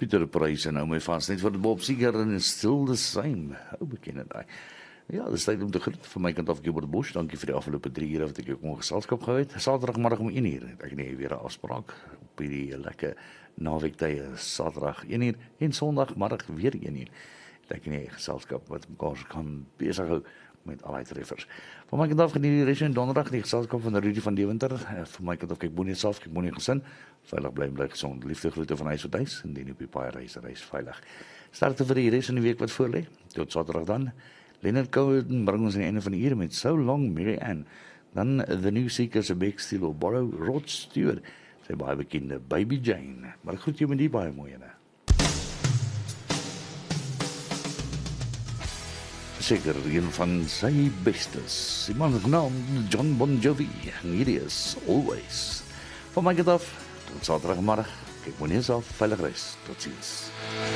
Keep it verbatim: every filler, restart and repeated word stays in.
Pieter Pryse en nou my vast net vir die Bob Seeger en Still the Same. Hoe bekende daai. Ja, dis tyd om te groet van my kant af Gilbert Bosch. Dankie vir die afgelope drie ure wat ek jou kon geselskap gehou het. Saterdagmiddag om een uur. Ek het weer 'n afspraak op hierdie lekker naweektye, Saterdag een uur en Sondagmiddag weer een uur. Ek nie geselskap wat mekaar kan besig hou met al die treffers. Van my kant af geniet die res en donderdag die geselskap van Rudy van Deventer. Van my kant af kyk Boenie self, kyk Boenie gesin. Veilig bly, bly gesond. Liefde groete van huis tot huis en die op die paai reis, reis veilig. Starte vir die res in die week wat voorlê. Tot Saterdag dan. Leonard Cohen bring ons aan die einde van die ure met So Long Mary Ann. Dan The New Seekers, A Big Steal or Borrow, Rod Stewart, sy baie bekende Baby Jane. Maar ek groet jou met die baie mooie ene. Seker een van sy bestes. Die man genaamd John Bon Jovi. En hierdie is Always. Van my kant af, tot Saterdagmiddag. Kyk mooi eens af, veilig reis. Tot ziens.